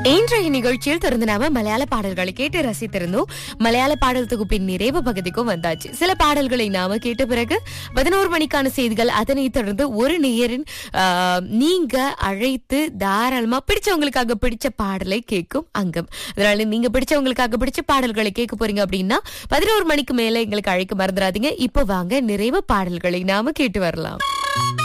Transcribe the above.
இன்றைய நிகழ்ச்சியில் தொடர்ந்து நாம மலையாள பாடல்களை கேட்டு ரசித்திருந்தோம். மலையாள பாடல் தொகுப்பின் நிறைவு பகுதிக்கும் வந்தாச்சு. சில பாடல்களை நாம கேட்ட பிறகு 11 மணிக்கான செய்திகள், அதனைத் தொடர்ந்து ஒரு நேயரின் நீங்க அழைத்து தாராளமா பிடிச்சவங்களுக்காக பிடிச்ச பாடலை கேட்கும் அங்கம். அதனால நீங்க பிடிச்சவங்களுக்காக பிடிச்ச பாடல்களை கேட்க போறீங்க அப்படின்னா 11 மணிக்கு மேல எங்களுக்கு அழைக்க மறந்துடாதீங்க. இப்போ வாங்க நிறைவு பாடல்களை நாம கேட்டு வரலாம்.